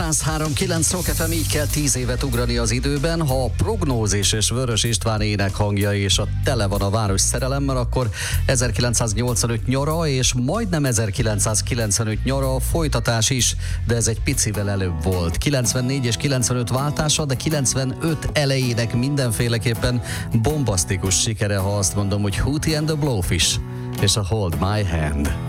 103.9 Rock FM, így kell 10 évet ugrani az időben. Ha a Prognózis és Vörös István énekhangja és a tele van a város szerelemmel, akkor 1985 nyara és majdnem 1995 nyara a folytatás is, de ez egy picivel előbb volt. 94 és 95 váltása, de 95 elejének mindenféleképpen bombasztikus sikere, ha azt mondom, hogy Hootie and the Blowfish és a Hold My Hand.